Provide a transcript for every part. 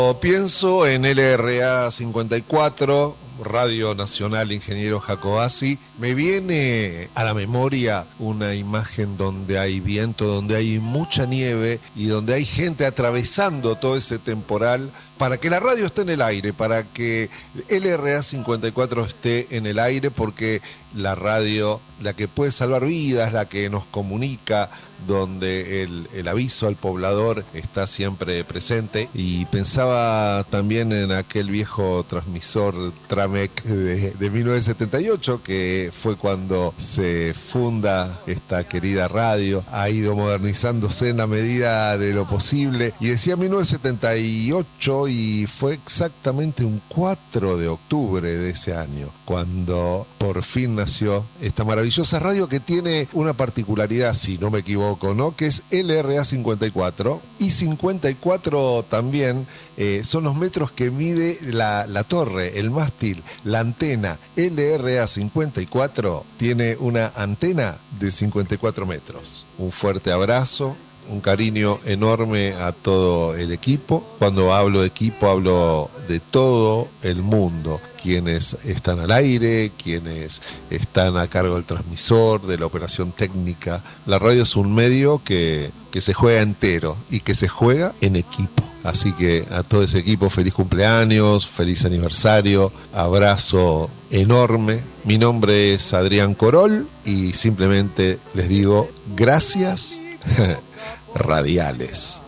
Pienso en LRA 54, Radio Nacional Ingeniero Jacobacci. Me viene a la memoria una imagen donde hay viento, donde hay mucha nieve y donde hay gente atravesando todo ese temporal para que la radio esté en el aire, para que LRA 54 esté en el aire, porque la radio, la que puede salvar vidas, la que nos comunica, donde el aviso al poblador está siempre presente. Y pensaba también en aquel viejo transmisor Tramec de 1978, que fue cuando se funda esta querida radio. Ha ido modernizándose en la medida de lo posible, y decía 1978, y fue exactamente un 4 de octubre de ese año cuando por fin nació esta maravillosa radio, que tiene una particularidad, si no me equivoco, ¿no?, que es LRA 54, y 54 también son los metros que mide la torre, el mástil, la antena. LRA 54 tiene una antena de 54 metros. Un fuerte abrazo, un cariño enorme a todo el equipo. Cuando hablo de equipo, hablo de todo el mundo, quienes están al aire, quienes están a cargo del transmisor, de la operación técnica. La radio es un medio que se juega entero y que se juega en equipo. Así que a todo ese equipo, feliz cumpleaños, feliz aniversario, abrazo enorme. Mi nombre es Adrián Corol y simplemente les digo gracias radiales.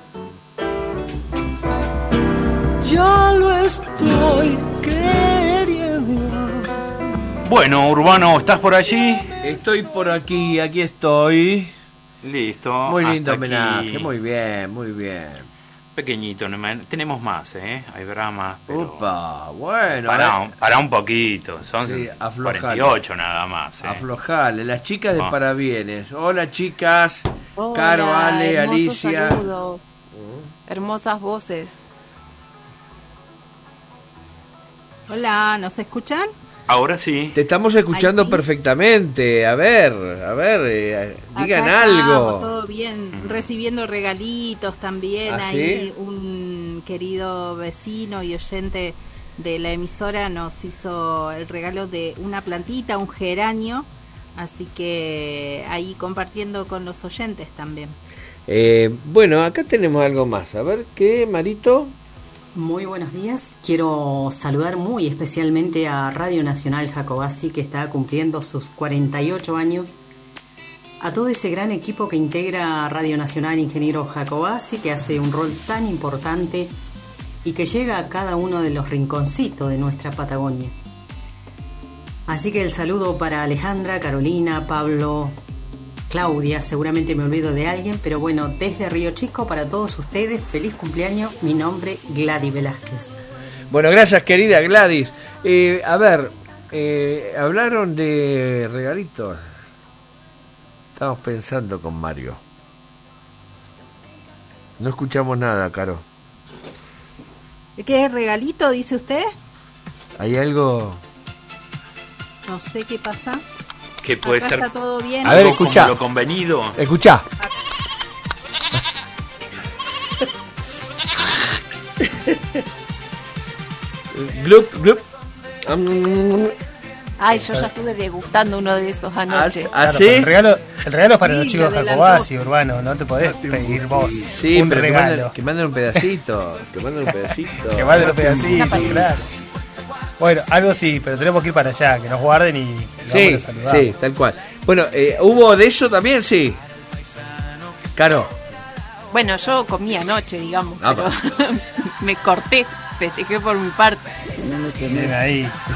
Ya lo estoy queriendo. Bueno, Urbano, ¿estás por allí? Estoy por aquí estoy. Listo. Muy lindo hasta homenaje, aquí. muy bien. Pequeñito, tenemos más, habrá más, pero... Opa, bueno. Para un poquito, son sí, 48 nada más. Aflojale, las chicas de Oh. Parabienes. Hola, chicas. Hola, Caro, Ale, hermosos Alicia. saludos. Hermosas voces. Hola, ¿nos escuchan? Ahora sí. Te estamos escuchando Ay, sí. perfectamente. A ver, digan Acá algo. estamos, todo bien, recibiendo regalitos también. ¿Ah, ahí sí? un querido vecino y oyente de la emisora nos hizo el regalo de una plantita, un geranio, así que ahí compartiendo con los oyentes también. Bueno, acá tenemos algo más. A ver, ¿qué, Marito? Muy buenos días. Quiero saludar muy especialmente a Radio Nacional Jacobacci, que está cumpliendo sus 48 años. A todo ese gran equipo que integra Radio Nacional Ingeniero Jacobacci, que hace un rol tan importante y que llega a cada uno de los rinconcitos de nuestra Patagonia. Así que el saludo para Alejandra, Carolina, Pablo, Claudia, seguramente me olvido de alguien, pero bueno, desde Río Chico para todos ustedes, feliz cumpleaños, mi nombre Gladys Velázquez. Bueno, gracias, querida Gladys. A ver, hablaron de regalitos. Estamos pensando con Mario. No escuchamos nada, Caro. ¿Qué es regalito, dice usted? ¿Hay algo? No sé qué pasa. Que puede Acá ser está todo bien. A ver, algo escuchá. como lo convenido. Escuchá. Glup, glup. Ay, yo ya estuve degustando uno de estos anoche. ¿Ah, Claro, sí? el regalo es para Sí, los se chicos adelantó. Jacobacci, Urbano, no te podés pedir vos Sí, un pero regalo. que manden un pedacito. Que manden un pedacito. Que manden un pedacito, Una palita. claro. Bueno, algo sí, pero tenemos que ir para allá, que nos guarden y lo Sí, vamos a saludar. sí, tal cual. Bueno, ¿hubo de eso también? Sí. Caro. Bueno, yo comí anoche, digamos, Ah, pero me corté, festejé por mi parte. Bien ahí.